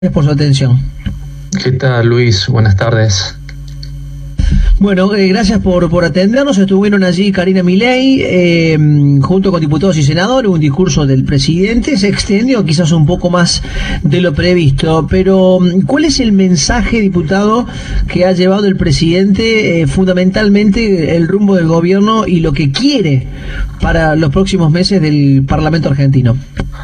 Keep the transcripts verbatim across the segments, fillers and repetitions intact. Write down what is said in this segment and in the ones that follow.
Gracias por su atención. ¿Qué tal, Luis? Buenas tardes. Bueno, eh, gracias por, por atendernos. Estuvieron allí Karina Milei, eh, junto con diputados y senadores, un discurso del presidente. Se extendió quizás un poco más de lo previsto, pero ¿cuál es el mensaje, diputado, que ha llevado el presidente, eh, fundamentalmente el rumbo del gobierno y lo que quiere para los próximos meses del Parlamento argentino?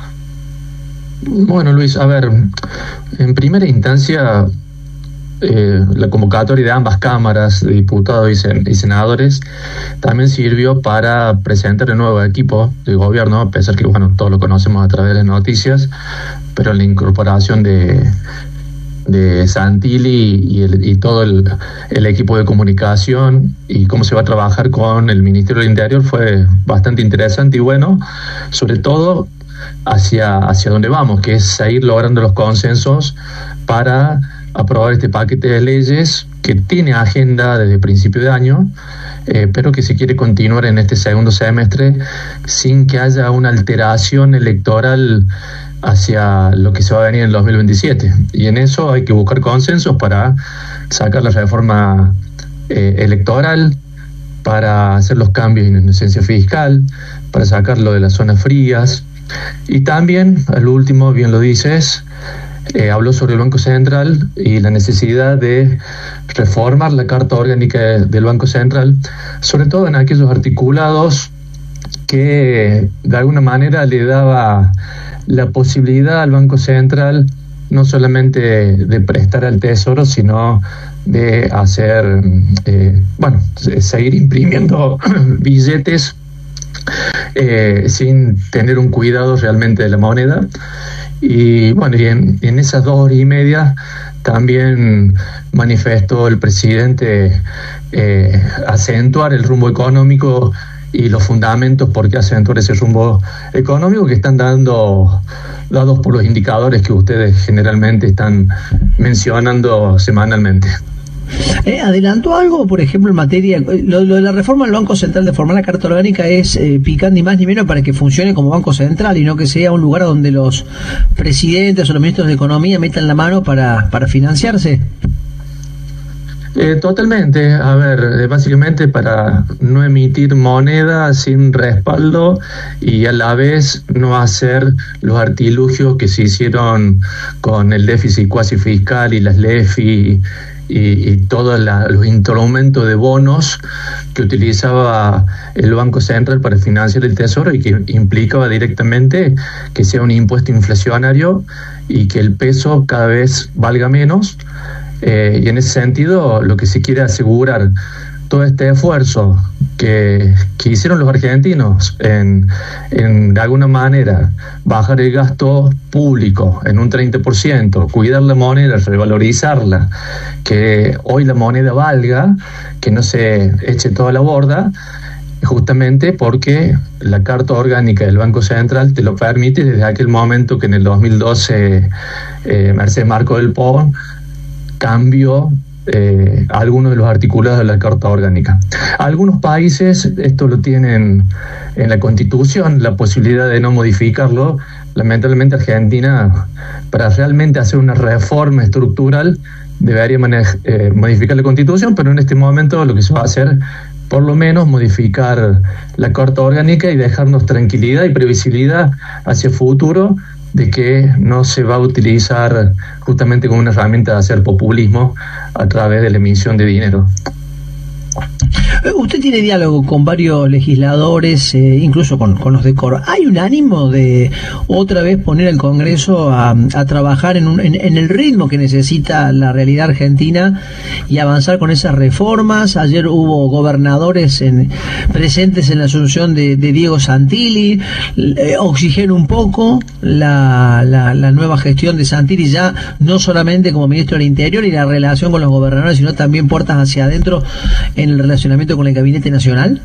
Bueno, Luis, a ver, en primera instancia, eh, la convocatoria de ambas cámaras, de diputados y, sen y senadores, también sirvió para presentar el nuevo equipo de gobierno, a pesar que, bueno, todos lo conocemos a través de las noticias, pero la incorporación de, de Santilli y, el, y todo el, el equipo de comunicación y cómo se va a trabajar con el Ministerio del Interior fue bastante interesante y bueno, sobre todo hacia, hacia dónde vamos, que es seguir logrando los consensos para aprobar este paquete de leyes que tiene agenda desde principio de año, eh, pero que se quiere continuar en este segundo semestre sin que haya una alteración electoral hacia lo que se va a venir en el dos mil veintisiete. Y en eso hay que buscar consensos para sacar la reforma eh, electoral, para hacer los cambios en inocencia fiscal, para sacarlo de las zonas frías. Y también, al último, bien lo dices, eh, habló sobre el Banco Central y la necesidad de reformar la Carta Orgánica del Banco Central, sobre todo en aquellos articulados que de alguna manera le daba la posibilidad al Banco Central no solamente de prestar al Tesoro, sino de hacer, eh, bueno, seguir imprimiendo billetes Eh, sin tener un cuidado realmente de la moneda. Y bueno, y en, en esas dos horas y media también manifestó el presidente eh, acentuar el rumbo económico y los fundamentos por qué acentuar ese rumbo económico que están dando dados por los indicadores que ustedes generalmente están mencionando semanalmente. Eh, ¿Adelantó algo, por ejemplo, en materia, lo, lo de la reforma del Banco Central, de formar la Carta Orgánica, es eh, picar ni más ni menos para que funcione como Banco Central y no que sea un lugar donde los presidentes o los ministros de Economía metan la mano para, para financiarse? Eh, totalmente, a ver, eh, básicamente para no emitir moneda sin respaldo y a la vez no hacer los artilugios que se hicieron con el déficit cuasi fiscal y las L E F I y, y todos los instrumentos de bonos que utilizaba el Banco Central para financiar el Tesoro y que implicaba directamente que sea un impuesto inflacionario y que el peso cada vez valga menos. Eh, y en ese sentido lo que se quiere asegurar todo este esfuerzo que, que hicieron los argentinos en, en de alguna manera bajar el gasto público en un treinta por ciento, cuidar la moneda, revalorizarla, que hoy la moneda valga, que no se eche toda la borda, justamente porque la Carta Orgánica del Banco Central te lo permite desde aquel momento que en el dos mil doce eh, Mercedes Marco del Po cambió eh, algunos de los articulados de la Carta Orgánica. Algunos países esto lo tienen en la Constitución, la posibilidad de no modificarlo. Lamentablemente Argentina, para realmente hacer una reforma estructural, debería eh, modificar la Constitución, pero en este momento lo que se va a hacer, por lo menos, modificar la Carta Orgánica y dejarnos tranquilidad y previsibilidad hacia el futuro, de que no se va a utilizar justamente como una herramienta de hacer populismo a través de la emisión de dinero. Usted tiene diálogo con varios legisladores, eh, incluso con, con los de Coro. ¿Hay un ánimo de otra vez poner al Congreso a, a trabajar en, un, en, en el ritmo que necesita la realidad argentina y avanzar con esas reformas? Ayer hubo gobernadores en, presentes en la asunción de, de Diego Santilli. Eh, oxigena un poco la, la, la nueva gestión de Santilli, ya no solamente como ministro del Interior y la relación con los gobernadores, sino también puertas hacia adentro en el relacionamiento con el Gabinete Nacional.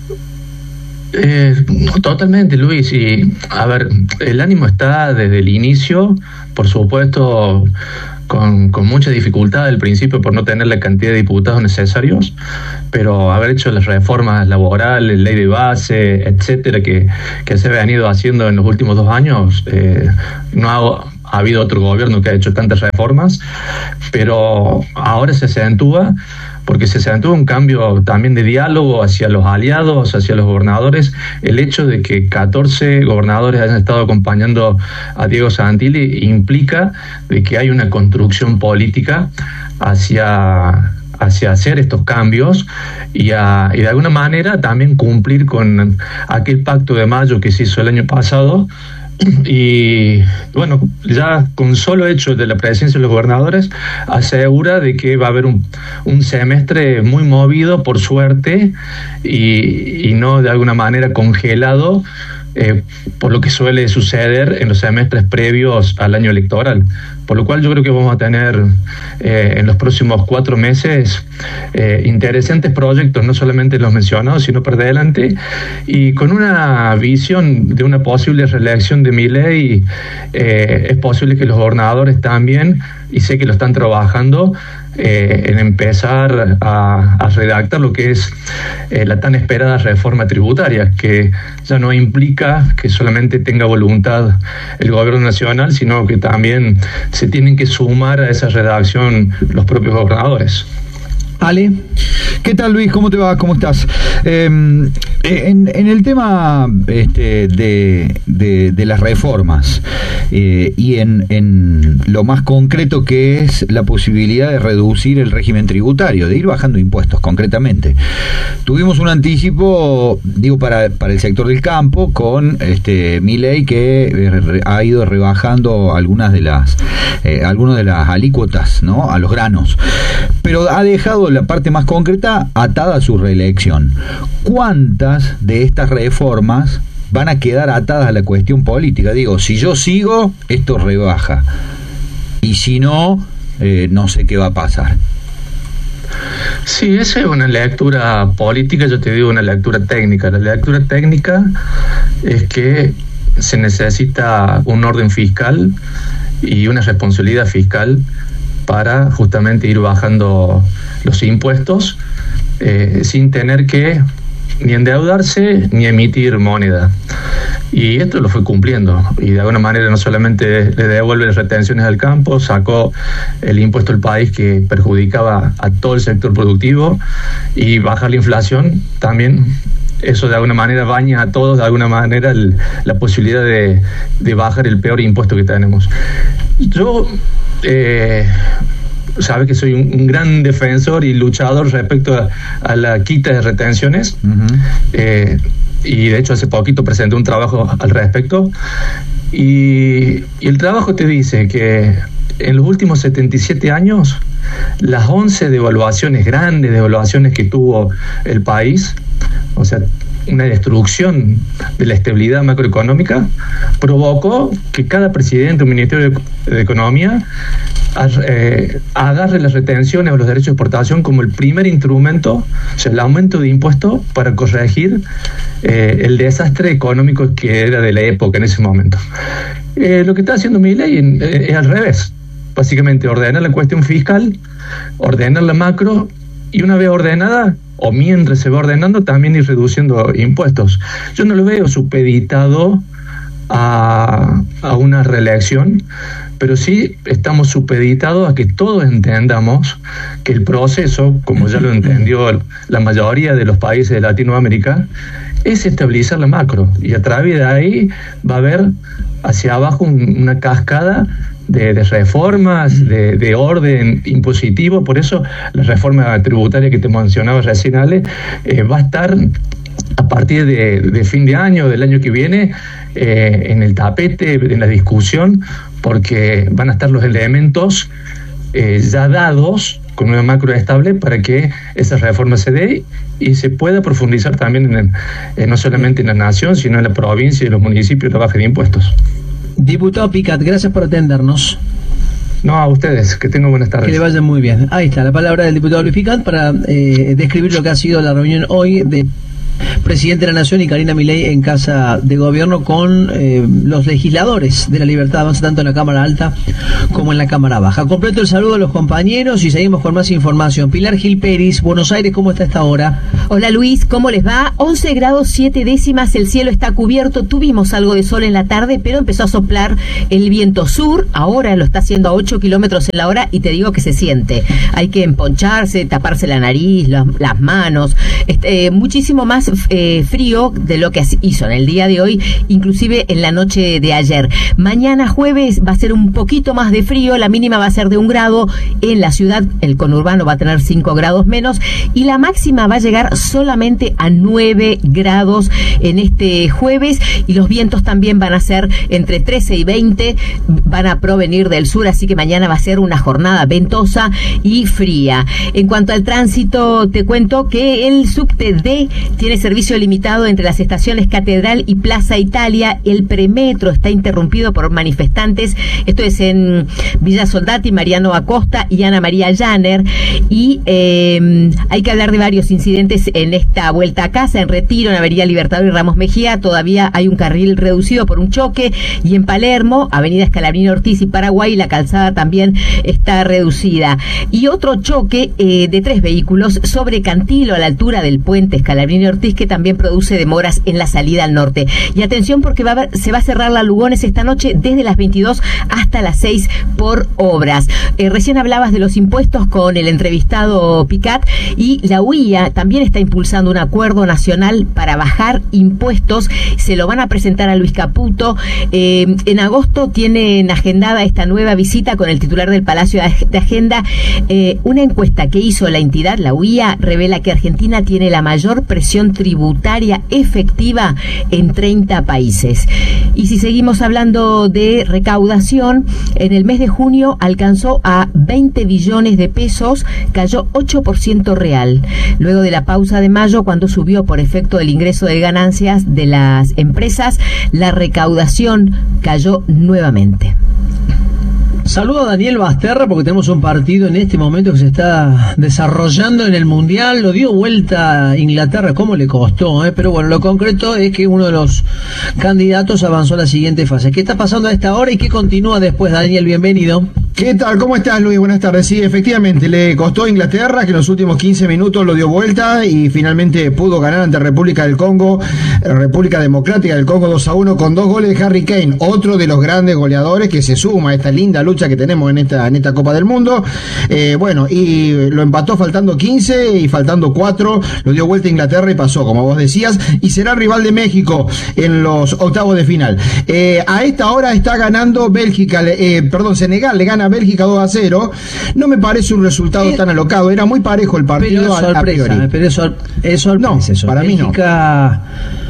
Eh, totalmente, Luis, y a ver, el ánimo está desde el inicio, por supuesto, con, con mucha dificultad al principio por no tener la cantidad de diputados necesarios, pero haber hecho las reformas laborales, ley de base, etcétera, que, que se han ido haciendo en los últimos dos años, eh, no ha, ha habido otro gobierno que ha hecho tantas reformas, pero ahora se acentúa porque se acentúa un cambio también de diálogo hacia los aliados, hacia los gobernadores. El hecho de que catorce gobernadores hayan estado acompañando a Diego Santilli implica de que hay una construcción política hacia... hacia hacer estos cambios y, a, y de alguna manera también cumplir con aquel pacto de mayo que se hizo el año pasado. Y bueno, ya con solo hecho de la presencia de los gobernadores asegura de que va a haber un, un semestre muy movido, por suerte, y, y no de alguna manera congelado, eh, por lo que suele suceder en los semestres previos al año electoral. Por lo cual yo creo que vamos a tener eh, en los próximos cuatro meses eh, interesantes proyectos, no solamente los mencionados, sino para adelante, y con una visión de una posible reelección de Milei. Eh, es posible que los gobernadores también, y sé que lo están trabajando, eh, en empezar a, a redactar lo que es eh, la tan esperada reforma tributaria, que ya no implica que solamente tenga voluntad el gobierno nacional, sino que también se tienen que sumar a esa redacción los propios gobernadores. Ale. ¿Qué tal, Luis? ¿Cómo te va? ¿Cómo estás? Eh, en, en el tema este, de, de, de las reformas eh, y en, en lo más concreto que es la posibilidad de reducir el régimen tributario, de ir bajando impuestos concretamente. Tuvimos un anticipo, digo, para, para el sector del campo con este Milei, que ha ido rebajando algunas de las eh, algunas de las alícuotas, ¿no?, a los granos, pero ha dejado la parte más concreta atada a su reelección. ¿Cuántas de estas reformas van a quedar atadas a la cuestión política? Digo, si yo sigo, esto rebaja, y si no, eh, no sé qué va a pasar. Sí, esa es una lectura política, yo te digo una lectura técnica. La lectura técnica es que se necesita un orden fiscal y una responsabilidad fiscal para justamente ir bajando los impuestos eh, sin tener que ni endeudarse ni emitir moneda. Y esto lo fue cumpliendo, y de alguna manera no solamente le devuelve las retenciones al campo, sacó el impuesto al país que perjudicaba a todo el sector productivo, y bajar la inflación también. Eso de alguna manera baña a todos, de alguna manera, el, la posibilidad de, de bajar el peor impuesto que tenemos. Yo eh, sabe que soy un, un gran defensor y luchador respecto a, a la quita de retenciones. Uh-huh. eh, y de hecho hace poquito presenté un trabajo al respecto, y, y el trabajo te dice que en los últimos setenta y siete años las once devaluaciones, grandes devaluaciones que tuvo el país, o sea, una destrucción de la estabilidad macroeconómica, provocó que cada presidente o ministerio de, de Economía eh, agarre las retenciones o los derechos de exportación como el primer instrumento, o sea, el aumento de impuestos para corregir eh, el desastre económico que era de la época en ese momento. Eh, lo que está haciendo Milei eh, es al revés. Básicamente ordenar la cuestión fiscal, ordenar la macro, y una vez ordenada, o mientras se va ordenando, también ir reduciendo impuestos. Yo no lo veo supeditado a, a una reelección, pero sí estamos supeditados a que todos entendamos que el proceso, como ya lo entendió la mayoría de los países de Latinoamérica, es estabilizar la macro, y a través de ahí va a haber hacia abajo un, una cascada de, de reformas, de, de orden impositivo. Por eso la reforma tributaria que te mencionaba recién, Ale, eh, va a estar a partir de, de fin de año, del año que viene, eh, en el tapete, en la discusión, porque van a estar los elementos eh, ya dados con una macro estable para que esa reforma se dé y se pueda profundizar también en, en, no solamente en la nación, sino en la provincia y en los municipios, la baja de impuestos. Diputado Picat, gracias por atendernos. No, a ustedes, que tengan buenas tardes. Que le vaya muy bien. Ahí está la palabra del diputado Luis Picat para eh, describir lo que ha sido la reunión hoy de presidente de la Nación y Karina Milei en casa de gobierno con eh, los legisladores de la Libertad Avanza, tanto en la Cámara Alta como en la Cámara Baja. Completo el saludo a los compañeros y seguimos con más información. Pilar Gil Peris, Buenos Aires, ¿cómo está esta hora? Hola Luis, ¿cómo les va? once grados siete décimas, el cielo está cubierto, tuvimos algo de sol en la tarde, pero empezó a soplar el viento sur, ahora lo está haciendo a ocho kilómetros en la hora y te digo que se siente. Hay que emponcharse, taparse la nariz, las, las manos, este, eh, muchísimo más eh, frío de lo que hizo en el día de hoy, inclusive en la noche de ayer. Mañana jueves va a ser un poquito más de frío, la mínima va a ser de un grado en la ciudad, el conurbano va a tener cinco grados menos y la máxima va a llegar solamente a nueve grados en este jueves y los vientos también van a ser entre trece y veinte, van a provenir del sur, así que mañana va a ser una jornada ventosa y fría. En cuanto al tránsito, te cuento que el subte D tiene servicio limitado entre las estaciones Catedral y Plaza Italia. El premetro está interrumpido por manifestantes. Esto es en Villa Soldati, Mariano Acosta y Ana María Llaner. Y eh, hay que hablar de varios incidentes en esta vuelta a casa. En Retiro, en Avenida Libertador y Ramos Mejía, todavía hay un carril reducido por un choque. Y en Palermo, Avenida Scalabrini Ortiz y Paraguay, la calzada también está reducida. Y otro choque eh, de tres vehículos sobre Cantilo, a la altura del puente Scalabrini Ortiz, que también produce demoras en la salida al norte. Y atención porque va a haber, se va a cerrar la Lugones esta noche desde las veintidós hasta las seis por obras. Eh, recién hablabas de los impuestos con el entrevistado Picat y la U I A también está impulsando un acuerdo nacional para bajar impuestos. Se lo van a presentar a Luis Caputo. Eh, en agosto tienen agendada esta nueva visita con el titular del Palacio de Agenda. Eh, una encuesta que hizo la entidad, la U I A, revela que Argentina tiene la mayor presión tributaria efectiva en treinta países. Y si seguimos hablando de recaudación, en el mes de junio alcanzó a veinte billones de pesos, cayó ocho por ciento real. Luego de la pausa de mayo, cuando subió por efecto del ingreso de ganancias de las empresas, la recaudación cayó nuevamente. Saludo a Daniel Basterra porque tenemos un partido en este momento que se está desarrollando en el Mundial. Lo dio vuelta a Inglaterra, cómo le costó, ¿eh? Pero bueno, lo concreto es que uno de los candidatos avanzó a la siguiente fase. ¿Qué está pasando a esta hora y qué continúa después? Daniel, bienvenido. ¿Qué tal? ¿Cómo estás, Luis? Buenas tardes. Sí, efectivamente, le costó a Inglaterra, que en los últimos quince minutos lo dio vuelta y finalmente pudo ganar ante República del Congo, República Democrática del Congo dos a uno con dos goles de Harry Kane, otro de los grandes goleadores que se suma a esta linda lucha que tenemos en esta, en esta Copa del Mundo. Eh, bueno, y lo empató faltando quince y faltando cuatro, lo dio vuelta a Inglaterra y pasó, como vos decías, y será rival de México en los octavos de final. Eh, a esta hora está ganando Bélgica, eh, perdón, Senegal le gana a Bélgica dos a cero. No me parece un resultado eh, tan alocado, era muy parejo el partido. Pero es sorpresa, a priori. Pero es, sor es sorpresa. No, eso. para Bélgica... mí no.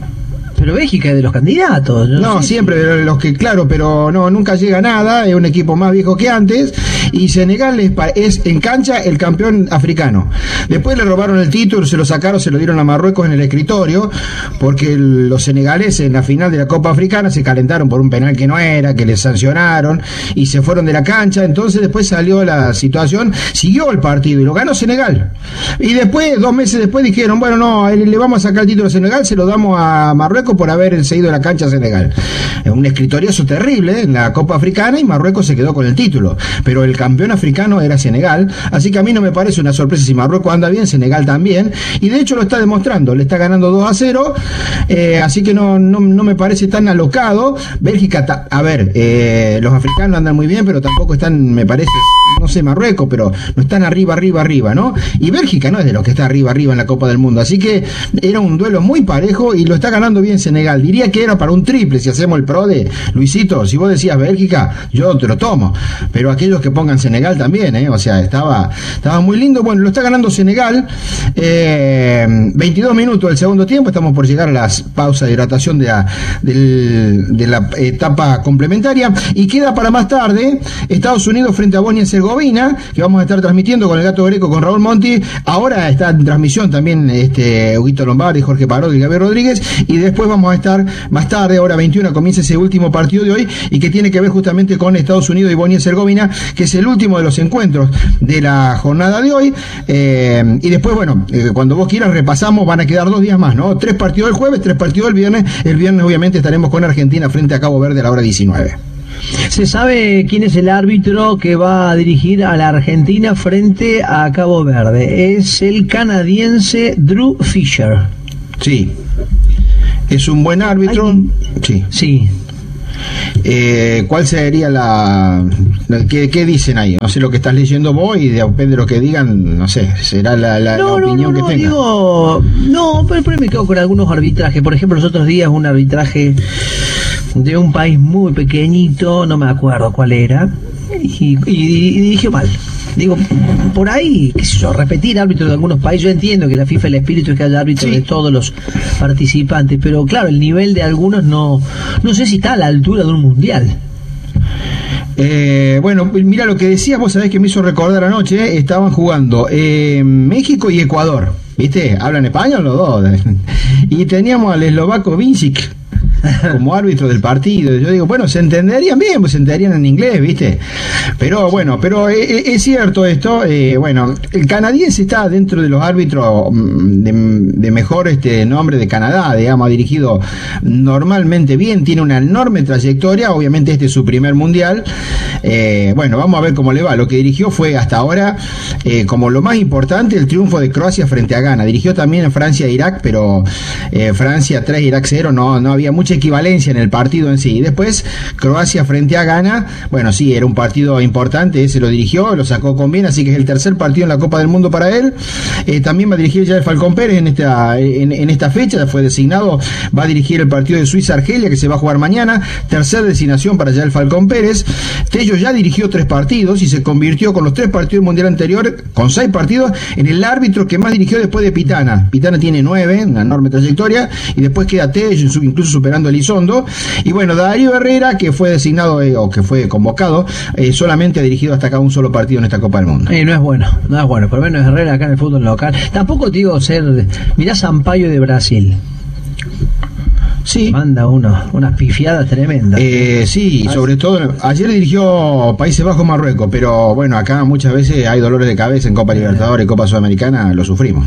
Pero Bélgica es de los candidatos. No, no siempre de los que, claro, pero no, nunca llega nada, es un equipo más viejo que antes, y Senegal es, es en cancha el campeón africano. Después le robaron el título, se lo sacaron, se lo dieron a Marruecos en el escritorio, porque el, los senegaleses en la final de la Copa Africana se calentaron por un penal que no era, que les sancionaron, y se fueron de la cancha. Entonces después salió la situación, siguió el partido y lo ganó Senegal. Y después, dos meses después dijeron, bueno, no, le vamos a sacar el título a Senegal, se lo damos a Marruecos por haber seguido de la cancha a Senegal. Un escritoriazo terrible en la Copa Africana y Marruecos se quedó con el título, pero el campeón africano era Senegal, así que a mí no me parece una sorpresa si Marruecos anda bien, Senegal también, y de hecho lo está demostrando, le está ganando dos a cero, eh, así que no, no, no me parece tan alocado. Bélgica, a ver, eh, los africanos andan muy bien, pero tampoco están, me parece, no sé, Marruecos, pero no están arriba, arriba, arriba, ¿no? Y Bélgica no es de los que está arriba, arriba en la Copa del Mundo, así que era un duelo muy parejo y lo está ganando bien Senegal. Diría que era para un triple si hacemos el pro de Luisito. Si vos decías Bélgica, yo te lo tomo, pero aquellos que pongan Senegal también, ¿eh? O sea, estaba, estaba muy lindo. Bueno, lo está ganando Senegal, eh, veintidós minutos del segundo tiempo, estamos por llegar a las pausas de hidratación de la, del, de la etapa complementaria, y queda para más tarde Estados Unidos frente a Bosnia y Herzegovina, que vamos a estar transmitiendo con el Gato Greco, con Raúl Monti. Ahora está en transmisión también este Huguito Lombardi, Jorge Parodi y Gabriel Rodríguez, y después vamos a estar más tarde, hora veintiuno, comienza ese último partido de hoy, y que tiene que ver justamente con Estados Unidos y Bosnia y Herzegovina, que es el último de los encuentros de la jornada de hoy. Eh, y después, bueno, eh, cuando vos quieras repasamos, van a quedar dos días más, ¿no? Tres partidos el jueves, tres partidos el viernes. El viernes, obviamente, estaremos con Argentina frente a Cabo Verde a la hora diecinueve. ¿Se sabe quién es el árbitro que va a dirigir a la Argentina frente a Cabo Verde? Es el canadiense Drew Fisher. Sí. Es un buen árbitro. Ay, sí. Sí. Eh, ¿Cuál sería la, la qué, qué dicen ahí? No sé lo que estás leyendo vos y depende de lo que digan, no sé, será la, la, no, la opinión no, no, que tenga. Digo, no, pero, pero me quedo con algunos arbitrajes. Por ejemplo, los otros días un arbitraje de un país muy pequeñito, no me acuerdo cuál era, y, y, y dirigió mal. Digo, por ahí, qué sé yo, repetir árbitros de algunos países. Yo entiendo que la FIFA, el espíritu es que haya árbitros, sí, de todos los participantes, pero claro, el nivel de algunos no, no sé si está a la altura de un mundial. Eh, bueno, mira lo que decías, vos sabés que me hizo recordar anoche, eh, estaban jugando eh, México y Ecuador, ¿viste? Hablan español los dos. Y teníamos al eslovaco Vincic como árbitro del partido. Yo digo, bueno, se entenderían bien, pues se entenderían en inglés, ¿viste? Pero bueno, pero es, es cierto esto. Eh, bueno, el canadiense está dentro de los árbitros de, de mejor este nombre de Canadá, digamos, ha dirigido normalmente bien, tiene una enorme trayectoria, obviamente este es su primer mundial. Eh, bueno, vamos a ver cómo le va. Lo que dirigió fue hasta ahora, eh, como lo más importante, el triunfo de Croacia frente a Ghana. Dirigió también en Francia e Irak, pero eh, Francia tres, Irak cero, no, no había mucha equivalencia en el partido en sí. Y después Croacia frente a Ghana, bueno, sí, era un partido importante, ese lo dirigió, lo sacó con bien, así que es el tercer partido en la Copa del Mundo para él. Eh, también va a dirigir ya el Falcón Pérez en esta, en, en esta fecha, fue designado, va a dirigir el partido de Suiza-Argelia que se va a jugar mañana, tercera designación para ya el Falcón Pérez. Tello ya dirigió tres partidos y se convirtió con los tres partidos del Mundial anterior, con seis partidos, en el árbitro que más dirigió después de Pitana. Pitana tiene nueve, una enorme trayectoria, y después queda Tello, incluso superando a Elizondo. Y bueno, Darío Herrera, que fue designado eh, o que fue convocado, eh, solamente ha dirigido hasta acá un solo partido en esta Copa del Mundo. Eh, no es bueno, no es bueno, por lo menos Herrera acá en el fútbol local. Tampoco te digo ser, mirá Sampaio de Brasil. Sí. Manda uno, unas pifiadas tremendas. Eh, sí, sobre todo, ayer dirigió Países Bajos, Marruecos, pero bueno, acá muchas veces hay dolores de cabeza en Copa Libertadores, Copa Sudamericana, lo sufrimos.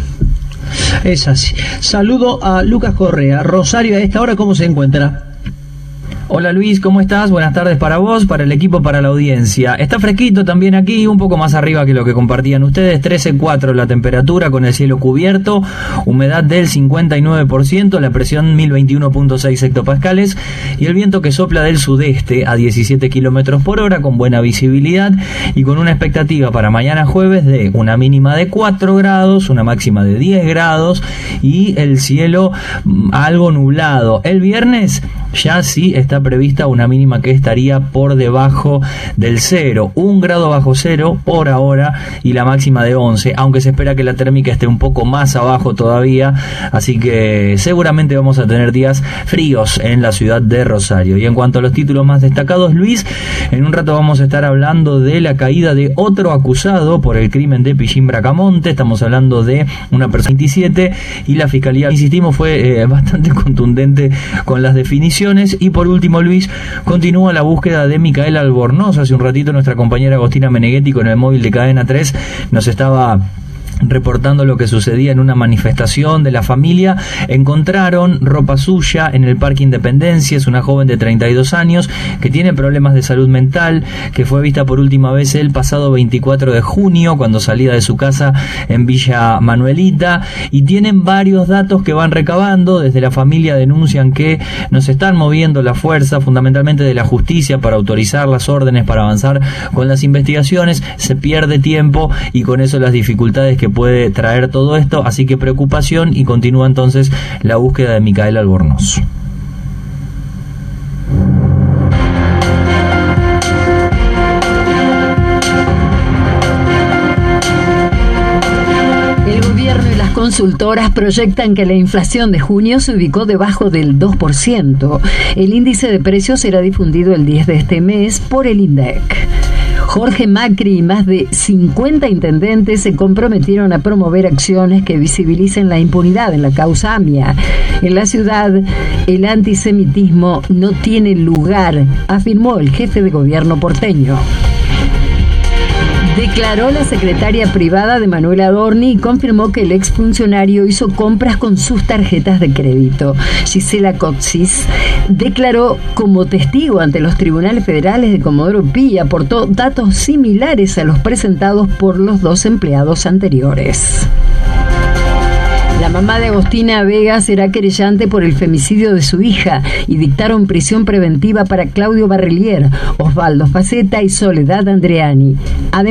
Es así. Saludo a Lucas Correa. Rosario, a esta hora, ¿cómo se encuentra? Hola Luis, ¿cómo estás? Buenas tardes para vos, para el equipo, para la audiencia. Está fresquito también aquí, un poco más arriba que lo que compartían ustedes, trece coma cuatro la temperatura con el cielo cubierto, humedad del cincuenta y nueve por ciento, la presión mil veintiuno punto seis hectopascales y el viento que sopla del sudeste a diecisiete kilómetros por hora con buena visibilidad y con una expectativa para mañana jueves de una mínima de cuatro grados, una máxima de diez grados y el cielo algo nublado. El viernes ya sí está prevista una mínima que estaría por debajo del cero, un grado bajo cero por ahora y la máxima de once, aunque se espera que la térmica esté un poco más abajo todavía, así que seguramente vamos a tener días fríos en la ciudad de Rosario. Y en cuanto a los títulos más destacados, Luis, en un rato vamos a estar hablando de la caída de otro acusado por el crimen de Pichín Bracamonte, estamos hablando de una persona veintisiete y la fiscalía, insistimos, fue eh, bastante contundente con las definiciones. Y por último, Luis, continúa la búsqueda de Micaela Albornoz. Hace un ratito nuestra compañera Agostina Meneghetti con el móvil de Cadena tres nos estaba reportando lo que sucedía en una manifestación de la familia. Encontraron ropa suya en el Parque Independencia. Es una joven de treinta y dos años que tiene problemas de salud mental, que fue vista por última vez el pasado veinticuatro de junio cuando salía de su casa en Villa Manuelita, y tienen varios datos que van recabando. Desde la familia denuncian que nos están moviendo la fuerza fundamentalmente de la justicia para autorizar las órdenes para avanzar con las investigaciones. Se pierde tiempo y con eso las dificultades que puede traer todo esto, así que preocupación, y continúa entonces la búsqueda de Micaela Albornoz. El gobierno y las consultoras proyectan que la inflación de junio se ubicó debajo del dos por ciento. El índice de precios será difundido el diez de este mes por el INDEC. Jorge Macri y más de cincuenta intendentes se comprometieron a promover acciones que visibilicen la impunidad en la causa AMIA. En la ciudad, el antisemitismo no tiene lugar, afirmó el jefe de gobierno porteño. Declaró la secretaria privada de Manuel Adorni y confirmó que el exfuncionario hizo compras con sus tarjetas de crédito. Gisela Coxis declaró como testigo ante los tribunales federales de Comodoro Pi y aportó datos similares a los presentados por los dos empleados anteriores. La mamá de Agostina Vega será querellante por el femicidio de su hija y dictaron prisión preventiva para Claudio Barrelier, Osvaldo Faceta y Soledad Andreani. Además,